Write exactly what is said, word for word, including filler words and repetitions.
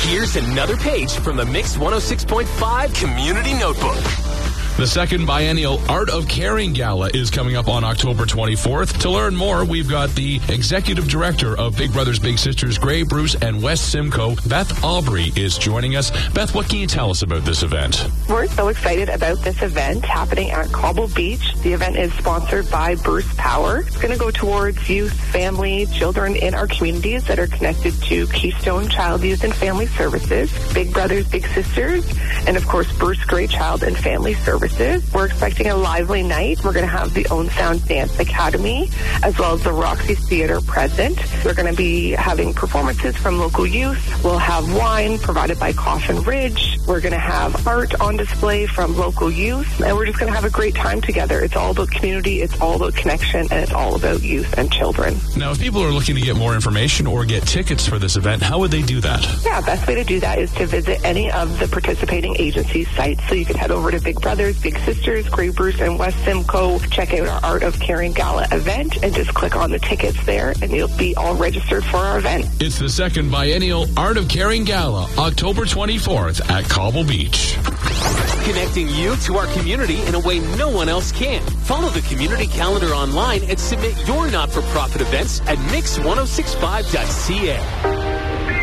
Here's another page from the Mix one oh six point five Community Notebook. The second biennial Art of Caring Gala is coming up on October twenty-fourth. To learn more, we've got the Executive Director of Big Brothers Big Sisters, Grey Bruce and West Simcoe, Beth Aubrey, is joining us. Beth, what can you tell us about this event? We're so excited about this event happening at Cobble Beach. The event is sponsored by Bruce Power. It's going to go towards youth, family, children in our communities that are connected to Keystone Child, Youth and Family Services, Big Brothers Big Sisters, and of course Bruce Grey Child and Family Services. We're expecting a lively night. We're going to have the Own Sound Dance Academy as well as the Roxy Theatre present. We're going to be having performances from local youth. We'll have wine provided by Coffin Ridge. We're going to have art on display from local youth, and we're just going to have a great time together. It's all about community, it's all about connection, and it's all about youth and children. Now, if people are looking to get more information or get tickets for this event, how would they do that? Yeah, best way to do that is to visit any of the participating agencies' sites. So you can head over to Big Brothers Big Sisters, Grey Bruce, and West Simcoe. Check out our Art of Caring Gala event and just click on the tickets there, and you'll be all registered for our event. It's the second biennial Art of Caring Gala, October twenty-fourth at Cobble Beach. Connecting you to our community in a way no one else can. Follow the community calendar online and submit your not-for-profit events at mix ten sixty-five dot c a.